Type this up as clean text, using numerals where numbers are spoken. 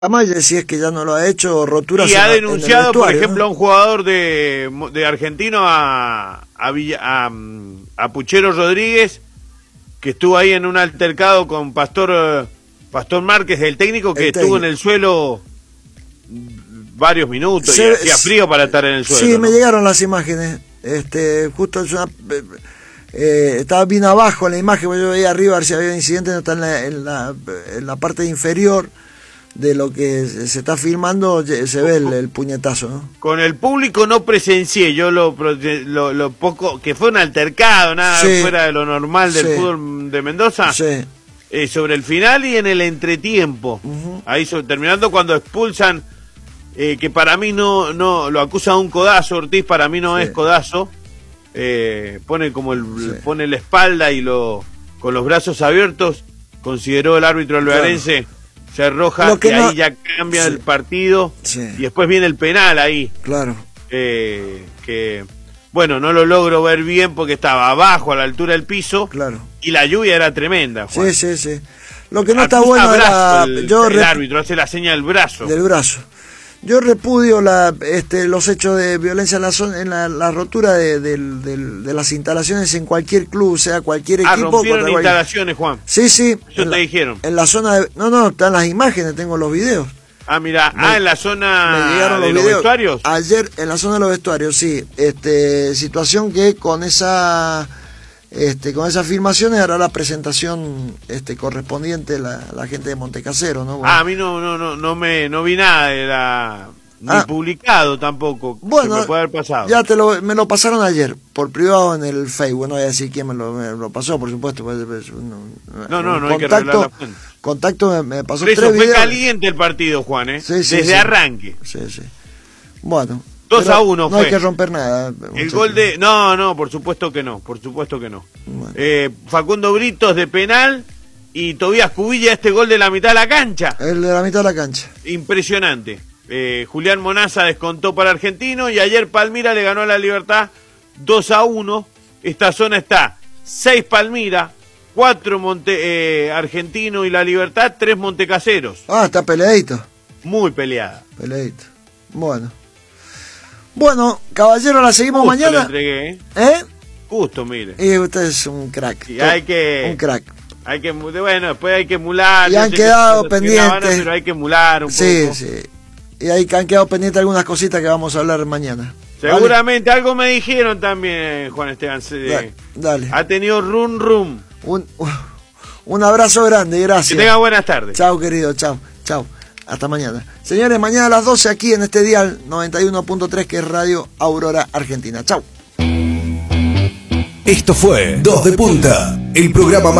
Amaya, si es que ya no lo ha hecho, roturas y ha denunciado, por ejemplo, ¿no? A un jugador de argentino, a Puchero Rodríguez, que estuvo ahí en un altercado con Pastor Márquez, el técnico, que estuvo en el suelo varios minutos y hacía frío para estar en el suelo. Sí, ¿no? me llegaron las imágenes. Justo estaba bien abajo en la imagen, yo veía arriba a ver si había incidente, no está en la parte inferior de lo que se está filmando, se ve el puñetazo, ¿no? Con el público no presencié, yo lo poco, que fue un altercado, nada fuera de lo normal del fútbol de Mendoza, sobre el final y en el entretiempo, ahí terminando cuando expulsan, que para mí no lo acusa un codazo, Ortiz para mí no es codazo, pone como pone la espalda y con los brazos abiertos, consideró el árbitro alvearense, se arroja y ahí ya cambia el partido y después viene el penal ahí. Claro. Que bueno, no lo logro ver bien porque estaba abajo a la altura del piso. Claro. Y la lluvia era tremenda, Juan. Sí. Lo que no está bueno era el árbitro hace la seña del brazo. Del brazo. Yo repudio los hechos de violencia en la rotura de las instalaciones en cualquier club, sea cualquier equipo. Rompieron instalaciones, Juan. Sí. Eso te dijeron. En la zona no, están las imágenes, tengo los videos. Mira, en la zona de los vestuarios. Ayer, en la zona de los vestuarios, sí. Situación que con esas filmaciones hará la presentación correspondiente la gente de Montecasero, ¿no? Bueno. A mí no vi nada ni publicado tampoco. Bueno, me puede haber pasado. Ya me lo pasaron ayer por privado en el Facebook, no voy a decir quién me lo pasó, por supuesto. No hay que arreglar la fuente. Contacto me pasó. Por eso fue caliente el partido, Juan, desde arranque. Sí. Bueno. 2-1 fue. No hay que romper nada. El gol de... No, por supuesto que no. Bueno. Facundo Britos de penal y Tobías Cubilla, gol de la mitad de la cancha. El de la mitad de la cancha. Impresionante. Julián Monaza descontó para Argentino y ayer Palmira le ganó a la Libertad 2-1. Esta zona está 6 Palmira, 4 Argentino y la Libertad, 3 Montecaseros. Está peleadito. Muy peleada. Peleadito. Bueno, caballero, la seguimos Justo mañana. Le entregué, Justo, mire. Y usted es un crack. Un crack. Después hay que emular. Y han quedado pendientes. Pero hay que emular un poco. Sí. Y ahí han quedado pendientes algunas cositas que vamos a hablar mañana. Seguramente, ¿vale? Algo me dijeron también, Juan Esteban. Dale. Ha tenido rum. Un abrazo grande, gracias. Que tenga buenas tardes. Chao, querido, chao. Hasta mañana. Señores, mañana a las 12 aquí en este dial 91.3 que es Radio Aurora Argentina. Chau. Esto fue Dos de Punta, el programa más